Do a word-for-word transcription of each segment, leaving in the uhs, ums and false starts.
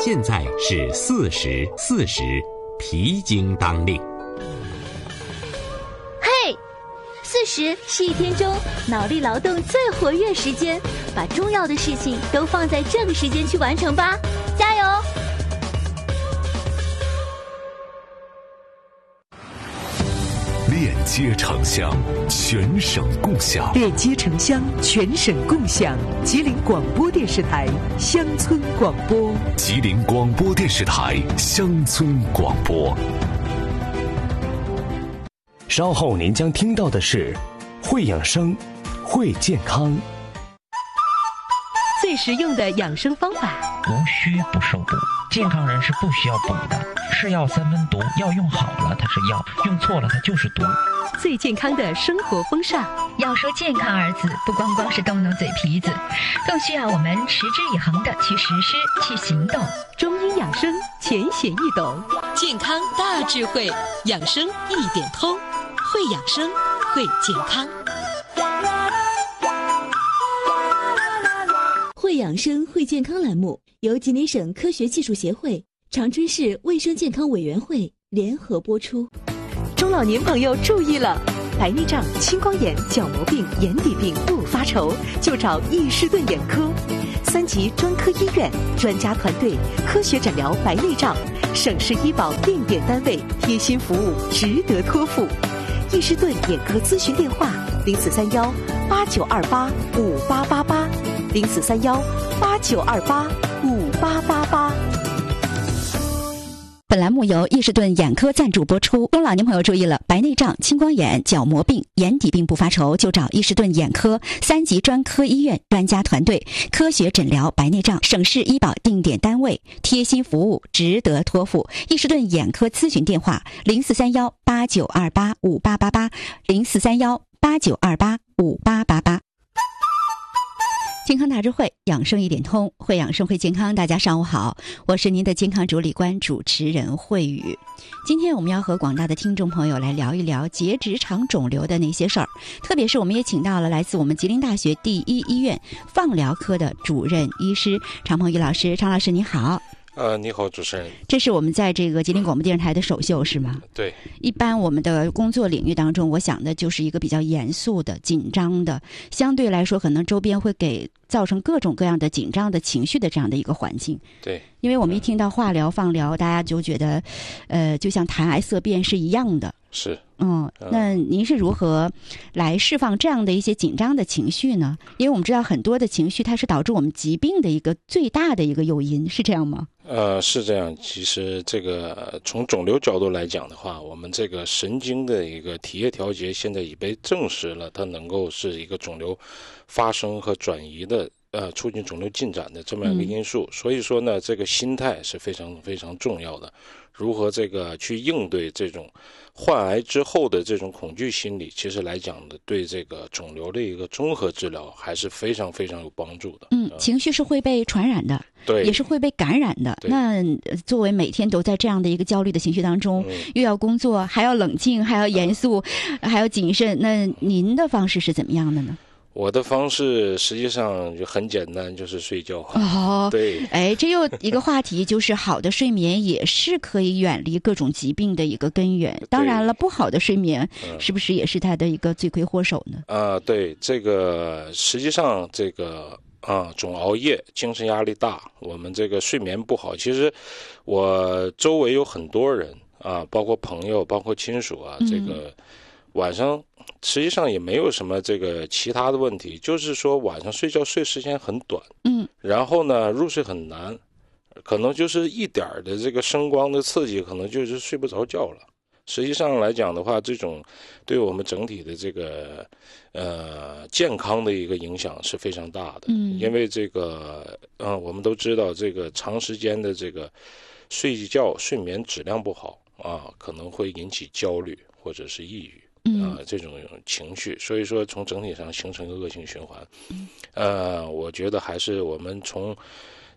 现在是四时四十，脾经当令。 嘿，四时是一天中脑力劳动最活跃时间，把重要的事情都放在这个时间去完成吧，加油！ 链接城乡，全省共享。 链接城乡，全省共享。吉林广播电视台乡村广播。 吉林广播电视台乡村广播。 稍后您将听到的是会养生，会健康。 最实用的养生方法： 无虚不受补。健康人是不需要补的，是药三分毒，药用好了它是药，用错了它就是毒。 最健康的生活风尚。 要说健康二字，不光光是动动嘴皮子，更需要我们持之以恒的去实施、去行动。 中医养生浅显易懂， 健康大智慧，养生一点通，会养生，会健康。 会养生会健康栏目由吉林省科学技术协会、长春市卫生健康委员会联合播出。 中老年朋友注意了，白内障、青光眼、角膜病、眼底病不发愁，就找易士顿眼科，三级专科医院，专家团队，科学诊疗白内障，省市医保定点单位，贴心服务，值得托付。易士顿眼科咨询电话：零四三幺八九二八五八八八，零四三幺八九二八五八八八。 本栏目由易士顿眼科赞助播出。中老年朋友注意了，白内障、青光眼、角膜病、眼底病不发愁，就找易士顿眼科，三级专科医院，专家团队，科学诊疗白内障，省市医保定点单位，贴心服务，值得托付。易士顿眼科咨询电话：零四三幺八九二八五八八八，零四三幺八九二八五八八八。健康大智慧，养生一点通，会养生会健康。大家上午好，我是您的健康主理官主持人慧宇。今天我们要和广大的听众朋友来聊一聊结直肠肿瘤的那些事儿，特别是我们也请到了来自我们吉林大学第一医院放疗科的主任医师常鹏宇老师。常老师你好。 呃，你好，主持人。 这是我们在这个吉林广播电视台的首秀是吗？ 对。 一般我们的工作领域当中，我想的就是一个比较严肃的、紧张的，相对来说可能周边会给造成各种各样的紧张的情绪的这样的一个环境。 对。 因为我们一听到化疗、放疗，大家就觉得，呃，就像谈癌色变是一样的。 是。 嗯，那您是如何来释放这样的一些紧张的情绪呢？因为我们知道很多的情绪它是导致我们疾病的一个最大的一个诱因，是这样吗？ 呃，是这样。其实这个从肿瘤角度来讲的话，我们这个神经的一个体液调节现在已被证实了，它能够是一个肿瘤发生和转移的呃促进肿瘤进展的这么样一个因素。嗯、所以说呢，这个心态是非常非常重要的。如何这个去应对这种患癌之后的这种恐惧心理，其实来讲的对这个肿瘤的一个综合治疗还是非常非常有帮助的。 嗯，情绪是会被传染的， 对， 也是会被感染的。那作为每天都在这样的一个焦虑的情绪当中，嗯、又要工作，还要冷静，还要严肃，嗯、还要谨慎，那您的方式是怎么样的呢？ 我的方式实际上就很简单，就是睡觉。 哦， 对， 哎，这又一个话题，就是好的睡眠也是可以远离各种疾病的一个根源。当然了，不好的睡眠是不是也是它的一个罪魁祸首呢？ 啊、呃，对，这个实际上这个啊，总熬夜，精神压力大，我们这个睡眠不好。其实我周围有很多人啊，包括朋友，包括亲属啊，这个晚上。实际上也没有什么这个其他的问题，就是说晚上睡觉睡时间很短， 嗯， 然后呢入睡很难，可能就是一点的这个声光的刺激，可能就是睡不着觉了。实际上来讲的话，这种对我们整体的这个呃健康的一个影响是非常大的， 嗯， 因为这个呃我们都知道，这个长时间的这个睡觉睡眠质量不好啊，可能会引起焦虑或者是抑郁。 嗯、 呃，这种情绪，所以说从整体上形成一个恶性循环。呃，我觉得还是我们从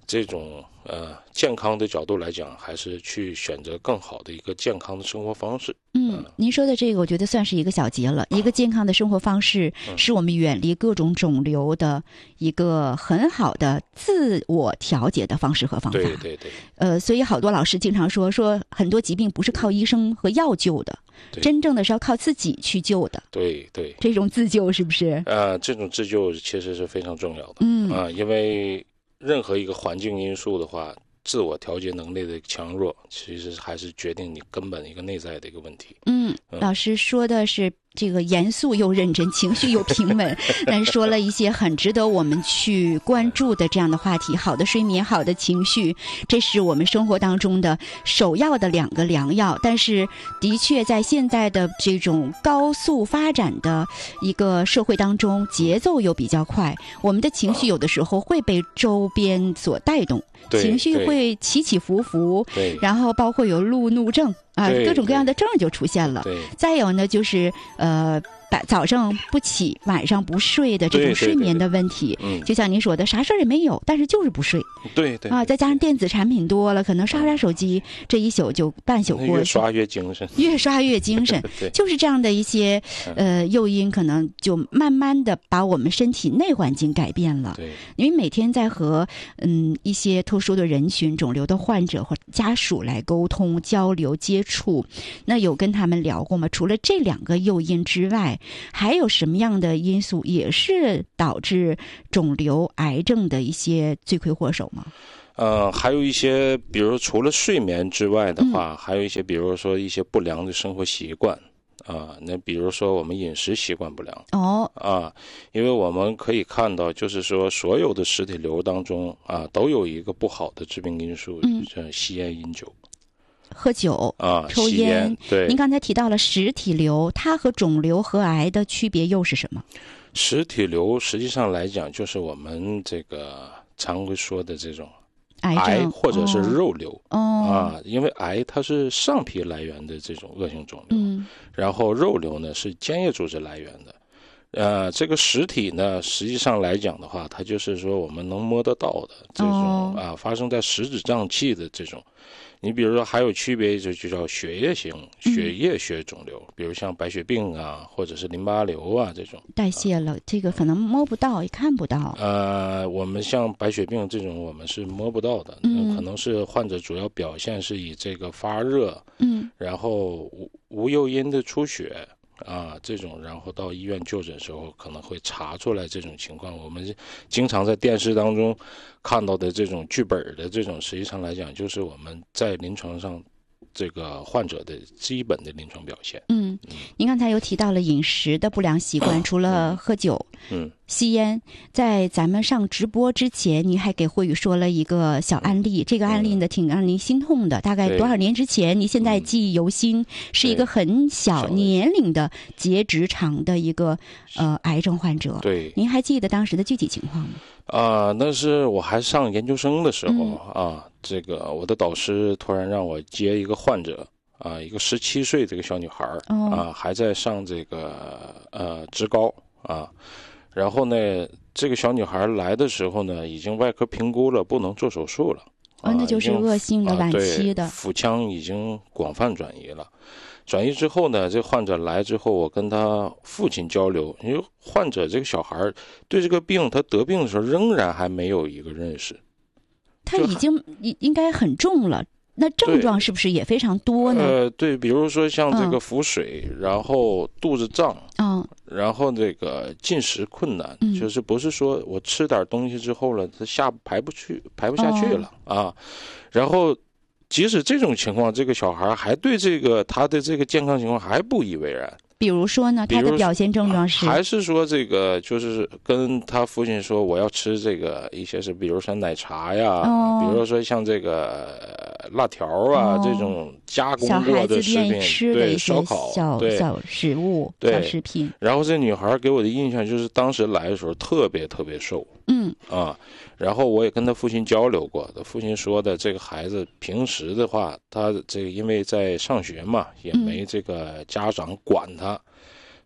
这种呃健康的角度来讲，还是去选择更好的一个健康的生活方式。 嗯，您说的这个，我觉得算是一个小结了。一个健康的生活方式，是我们远离各种肿瘤的一个很好的自我调节的方式和方法。 对对对。 呃，所以好多老师经常说，说很多疾病不是靠医生和药救的，真正的是要靠自己去救的。 对对。 这种自救是不是？ 呃，这种自救其实是非常重要的。 嗯啊、呃，因为任何一个环境因素的话，自我调节能力的强弱，其实还是决定你根本一个内在的一个问题。 嗯，老师说的是这个严肃又认真，情绪又平稳，但是说了一些很值得我们去关注的这样的话题。好的睡眠，好的情绪，这是我们生活当中的首要的两个良药。但是的确在现在的这种高速发展的一个社会当中，节奏又比较快，我们的情绪有的时候会被周边所带动，情绪会起起伏伏，然后包括有路怒症啊，各种各样的症就出现了。再有呢，就是呃，早上不起，晚上不睡的这种睡眠的问题。 嗯， 就像您说的，啥事儿也没有，但是就是不睡。 对对啊，再加上电子产品多了，可能刷刷手机，嗯、这一宿就半宿过去。 越刷越精神， 越刷越精神。就是这样的一些呃诱因，可能就慢慢的把我们身体内环境改变了。 对， 因为每天在和嗯一些特殊的人群、肿瘤的患者或家属来沟通、交流、接触，那有跟他们聊过吗？除了这两个诱因之外，还有什么样的因素也是导致肿瘤、癌症的一些罪魁祸首吗？ 呃，还有一些，比如除了睡眠之外的话，嗯、还有一些，比如说一些不良的生活习惯啊。那比如说我们饮食习惯不良哦啊，因为我们可以看到，就是说所有的实体瘤当中啊，都有一个不好的致病因素，嗯，像吸烟、饮酒。 喝酒啊， 抽烟。 对， 您刚才提到了实体瘤，它和肿瘤和癌的区别又是什么？ 实体瘤实际上来讲，就是我们这个常会说的这种癌或者是肉瘤、 哦、 啊，因为癌它是上皮来源的这种恶性肿瘤， 嗯， 然后肉瘤呢是间叶组织来源的。呃，这个实体呢，实际上来讲的话，它就是说我们能摸得到的这种、哦、啊，发生在实质脏器的这种。你比如说还有区别，就就叫血液型、血液血肿瘤，嗯、比如像白血病啊，或者是淋巴瘤啊这种。 代谢了，啊、这个可能摸不到，也看不到。 呃，我们像白血病这种，我们是摸不到的， 嗯， 可能是患者主要表现是以这个发热， 嗯， 然后无无诱因的出血。啊，这种然后到医院就诊的时候可能会查出来这种情况。我们经常在电视当中看到的这种剧本的这种，实际上来讲就是我们在临床上这个患者的基本的临床表现。 嗯，您刚才又提到了饮食的不良习惯，嗯、除了喝酒、 嗯、 吸烟，在咱们上直播之前，您还给慧宇说了一个小案例。嗯、这个案例呢，挺让您心痛的。大概多少年之前，您现在记忆犹新，嗯、是一个很小年龄的结直肠的一个呃癌症患者。 对， 您还记得当时的具体情况吗？ 啊、呃，那是我还上研究生的时候、 嗯、 啊，这个我的导师突然让我接一个患者啊，一个十七岁这个小女孩、 哦、 啊，还在上这个呃职高啊，然后呢，这个小女孩来的时候呢，已经外科评估了，不能做手术了。 啊，那就是恶性的、晚期的， 啊、腹腔已经广泛转移了。转移之后呢，这患者来之后，我跟他父亲交流，因为患者这个小孩对这个病，他得病的时候仍然还没有一个认识。 他已经应该很重了，那症状是不是也非常多呢？ 呃，对，比如说像这个腹水，嗯、然后肚子胀， 嗯， 然后这个进食困难， 嗯、 就是不是说我吃点东西之后了，他下排不去，排不下去了、哦、啊，然后。即使这种情况，这个小孩还对这个他的这个健康情况还不以为然。 比如说呢，他的表现症状是， 还是说这个就是跟他父亲说我要吃这个一些是，比如说奶茶呀， 哦、 比如说像这个辣条啊、哦、这种加工过的食品， 吃的一些烧烤小小食物、小食品。 然后这女孩给我的印象就是当时来的时候特别特别瘦， 嗯啊，然后我也跟他父亲交流过，他父亲说的这个孩子平时的话，他这个因为在上学嘛，也没这个家长管他。嗯，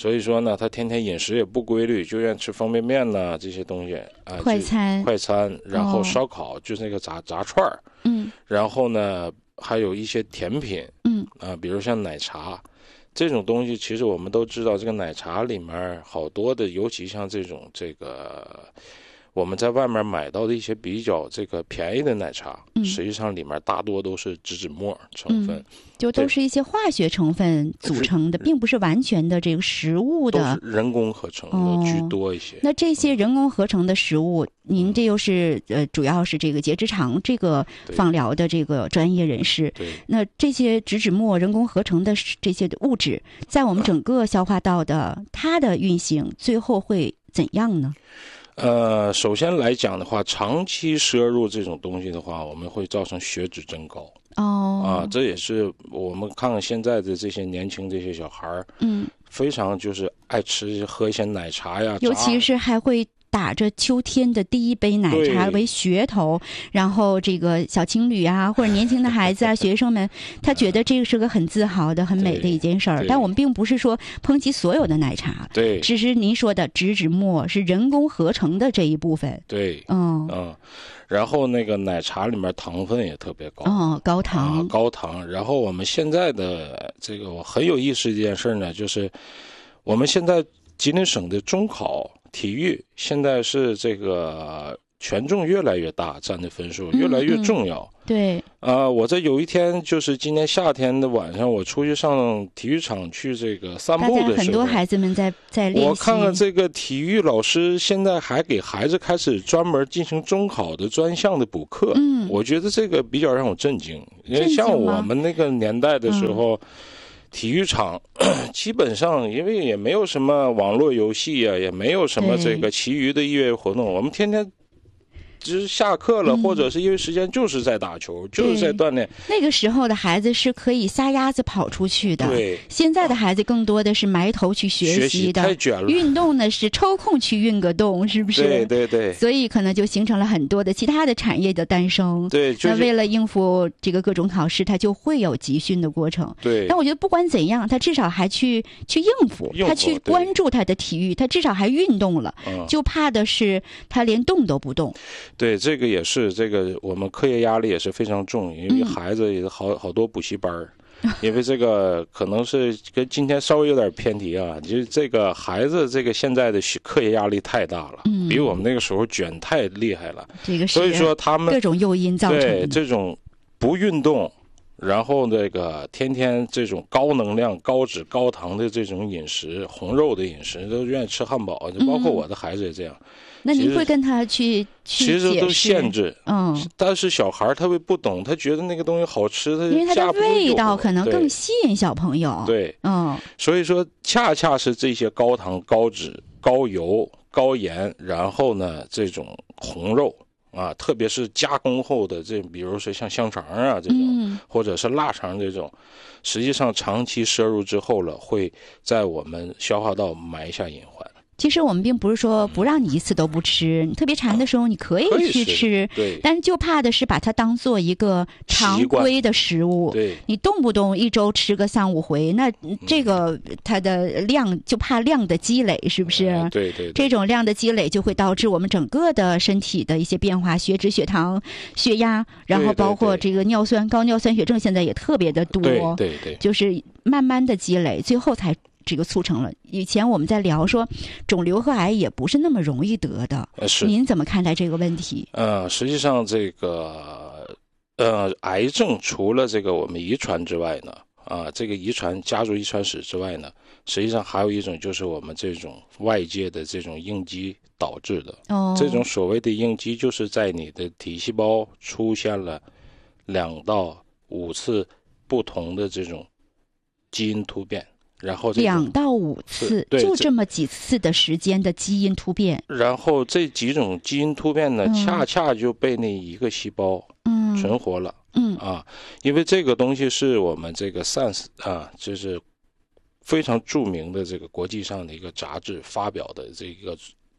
所以说呢，他天天饮食也不规律，就愿意吃方便面呐这些东西啊， 快餐， 快餐，然后烧烤、哦、就是那个炸炸串儿， 嗯， 然后呢还有一些甜品， 嗯啊，比如像奶茶这种东西，其实我们都知道，这个奶茶里面好多的，尤其像这种这个。我们在外面买到的一些比较这个便宜的奶茶， 嗯、 实际上里面大多都是植脂末成分、 嗯，就都是一些化学成分组成的，并不是完全的这个食物的， 都是人工合成的居多一些。 哦、那这些人工合成的食物，嗯、您这又是呃，主要是这个结直肠这个放疗的这个专业人士， 对， 那这些植脂末人工合成的这些物质，在我们整个消化道的它的运行，最后会怎样呢？ 呃，首先来讲的话，长期摄入这种东西的话，我们会造成血脂增高。 哦， 啊，这也是我们看看现在的这些年轻这些小孩儿， 嗯， 非常就是爱吃喝一些奶茶呀， 尤其是还会打着秋天的第一杯奶茶为噱头，然后这个小情侣啊，或者年轻的孩子啊，学生们，他觉得这个是个很自豪的、很美的一件事儿。但我们并不是说抨击所有的奶茶， 对， 只是您说的植脂末是人工合成的这一部分。 对， 嗯嗯，然后那个奶茶里面糖分也特别高， 哦，高糖， 啊、高糖。然后我们现在的这个我很有意思的一件事呢，就是我们现在吉林省的中考。体育现在是这个权重越来越大，占的分数越来越重要。 嗯嗯、对， 啊、呃，我在有一天就是今年夏天的晚上，我出去上体育场去这个散步的时候， 很多孩子们在在练习。 我看看这个体育老师现在还给孩子开始专门进行中考的专项的补课。 嗯， 我觉得这个比较让我震惊，因为像我们那个年代的时候。嗯，体育场基本上因为也没有什么网络游戏啊，也没有什么这个其余的业余活动，我们天天就是下课了、嗯、或者是因为时间就是在打球，就是在锻炼。 那个时候的孩子是可以撒丫子跑出去的， 对， 现在的孩子更多的是埋头去学习的， 学习太卷了。 运动呢是抽空去运个动，是不是？ 对对对。 所以可能就形成了很多的其他的产业的诞生。 对，就是、 那为了应付这个各种考试，他就会有集训的过程。 对。 但我觉得不管怎样，他至少还去去应付， 应付他去关注他的体育，他至少还运动了。 嗯。 就怕的是他连动都不动。 对，这个也是。是这个，我们课业压力也是非常重，因为孩子也好好多补习班儿、嗯，因为这个可能是跟今天稍微有点偏题啊，就是这个孩子这个现在的课业压力太大了， 嗯， 比我们那个时候卷太厉害了， 这个是所以说他们各种诱因造成的， 对这种不运动。然后那个天天这种高能量、高脂、高糖的这种饮食，红肉的饮食，都愿意吃汉堡，就包括我的孩子也这样。 嗯、那您会跟他去去其实都限制， 嗯， 但是小孩他会不懂，他觉得那个东西好吃，他因为它的味道可能更吸引小朋友。 对， 嗯， 所以说恰恰是这些高糖、高脂、高油、高盐，然后呢这种红肉。啊，特别是加工后的这，比如说像香肠啊这种、 嗯， 或者是腊肠这种，实际上长期摄入之后了，会在我们消化道埋下隐患。 其实我们并不是说不让你一次都不吃，你特别馋的时候你可以去吃， 对， 但是就怕的是把它当做一个常规的食物， 对， 你动不动一周吃个三五回，那这个它的量就怕量的积累，是不是？ 嗯、对, 对对， 这种量的积累就会导致我们整个的身体的一些变化，血脂、血糖、血压，然后包括这个尿酸、高尿酸血症，现在也特别的多， 对对对， 就是慢慢的积累，最后才。这个促成了。以前我们在聊说，肿瘤和癌也不是那么容易得的。 是。 您怎么看待这个问题？ 呃，实际上这个呃，癌症除了这个我们遗传之外呢，啊，这个遗传家族遗传史之外呢，实际上还有一种就是我们这种外界的这种应激导致的。 哦。 这种所谓的应激，就是在你的体细胞出现了两到五次不同的这种基因突变。然后两到五次，就这么几次的时间的基因突变。 然后这几种基因突变呢，嗯、恰恰就被那一个细胞存活了。 嗯啊，因为这个东西是我们这个 Science 啊，就是非常著名的这个国际上的一个杂志发表的这个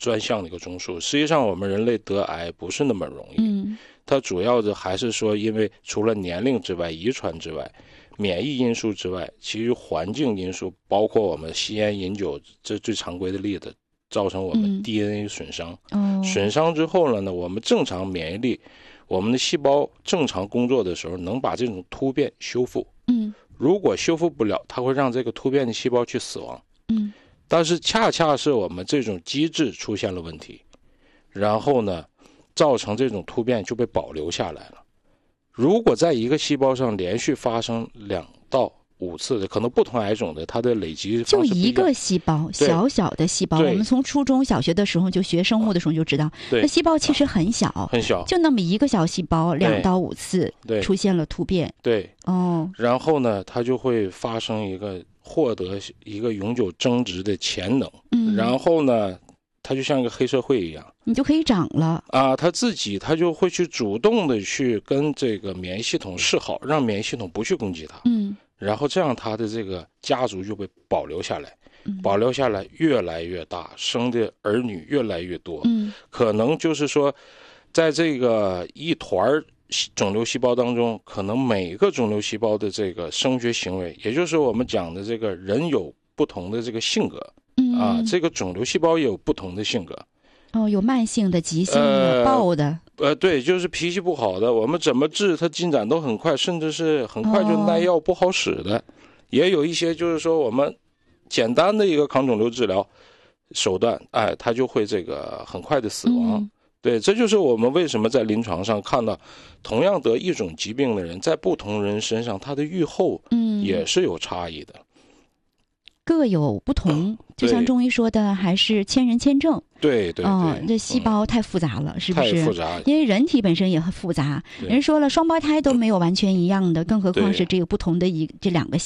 专项的一个中枢。实际上我们人类得癌不是那么容易， 嗯， 它主要的还是说，因为除了年龄之外、遗传之外、免疫因素之外，其实环境因素，包括我们吸烟饮酒，这最常规的例子，造成我们 D N A 损伤。 嗯哦、 损伤之后了呢，我们正常免疫力，我们的细胞正常工作的时候，能把这种突变修复。 嗯， 如果修复不了，它会让这个突变的细胞去死亡。 嗯， 但是恰恰是我们这种机制出现了问题，然后呢，造成这种突变就被保留下来了。如果在一个细胞上连续发生两到五次的，可能不同癌种的，它的累积就一个细胞，小小的细胞，我们从初中小学的时候就学生物的时候就知道，那细胞其实很小， 很小， 就那么一个小细胞，两到五次出现了突变， 对， 哦， 然后呢，它就会发生一个获得一个永久增值的潜能， 嗯， 然后呢，它就像一个黑社会一样， 你就可以长了啊！它自己它就会去主动的去跟这个免疫系统示好，让免疫系统不去攻击它， 嗯， 然后这样它的这个家族就被保留下来，嗯、保留下来越来越大，生的儿女越来越多， 嗯， 可能就是说，在这个一团肿瘤细胞当中，可能每个肿瘤细胞的这个生学行为，也就是我们讲的这个人有不同的这个性格。 嗯啊，这个肿瘤细胞也有不同的性格， 哦，有慢性的、急性的、暴的， 呃，对，就是脾气不好的，我们怎么治它进展都很快，甚至是很快就耐药不好使的，哦、也有一些就是说我们简单的一个抗肿瘤治疗手段，哎，它就会这个很快的死亡。 嗯、 对，这就是我们为什么在临床上看到，同样得一种疾病的人，在不同人身上，他的预后也是有差异的。 嗯各有不同，就像中医说的，还是千人千症。 对对对， 哦，这细胞太复杂了，嗯、是不是？ 太复杂， 因为人体本身也很复杂。人说了，双胞胎都没有完全一样的，更何况是这个不同的一这两个。